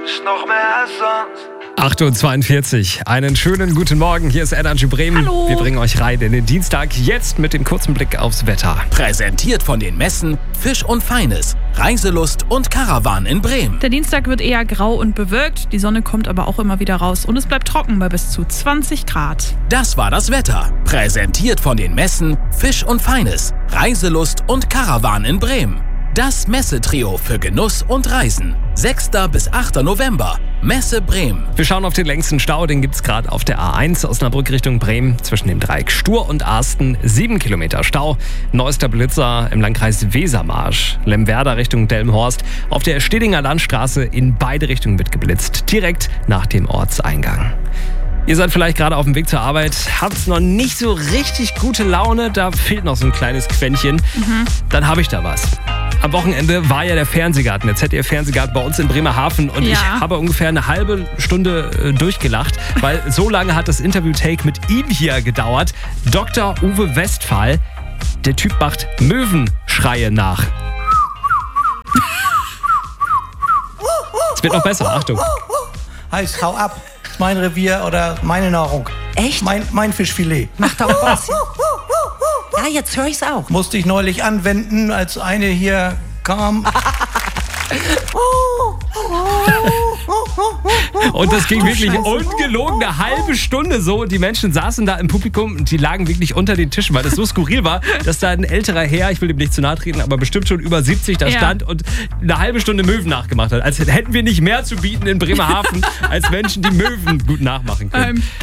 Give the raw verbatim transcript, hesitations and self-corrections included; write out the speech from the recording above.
ist noch mehr als sonst. acht Uhr zweiundvierzig. Einen schönen guten Morgen. Hier ist Energy Bremen. Hallo. Wir bringen euch rein in den Dienstag. Jetzt mit dem kurzen Blick aufs Wetter. Präsentiert von den Messen Fisch und Feines, Reiselust und Caravan in Bremen. Der Dienstag wird eher grau und bewölkt. Die Sonne kommt aber auch immer wieder raus. Und es bleibt trocken bei bis zu zwanzig Grad. Das war das Wetter. Präsentiert von den Messen Fisch und Feines, Reiselust und Caravan in Bremen. Das Messetrio für Genuss und Reisen. sechster bis achter November. Messe Bremen. Wir schauen auf den längsten Stau. Den gibt es gerade auf der A eins Osnabrück Richtung Bremen. Zwischen dem Dreieck Stur und Arsten. Sieben Kilometer Stau. Neuester Blitzer im Landkreis Wesermarsch. Lemwerder Richtung Delmenhorst. Auf der Stedinger Landstraße in beide Richtungen wird geblitzt. Direkt nach dem Ortseingang. Ihr seid vielleicht gerade auf dem Weg zur Arbeit, habt noch nicht so richtig gute Laune, da fehlt noch so ein kleines Quäntchen. Mhm. Dann habe ich da was. Am Wochenende war ja der Fernsehgarten, der Z D F-Fernsehgarten bei uns in Bremerhaven und ja. ich habe ungefähr eine halbe Stunde äh, durchgelacht, weil so lange hat das Interview-Take mit ihm hier gedauert. Doktor Uwe Westphal, der Typ macht Möwenschreie nach. Es wird noch besser, Achtung. Heißt, hau ab. Mein Revier oder meine Nahrung. Echt? Mein, mein Fischfilet. Mach doch was. Ja, jetzt höre ich's auch. Musste ich neulich anwenden, als eine hier kam. Und das ging wirklich ungelogen eine halbe Stunde so. Die Menschen saßen da im Publikum und die lagen wirklich unter den Tischen, weil das so skurril war, dass da ein älterer Herr, ich will ihm nicht zu nahe treten, aber bestimmt schon über siebzig da Ja. stand und eine halbe Stunde Möwen nachgemacht hat. Als hätten wir nicht mehr zu bieten in Bremerhaven als Menschen, die Möwen gut nachmachen können. Ähm,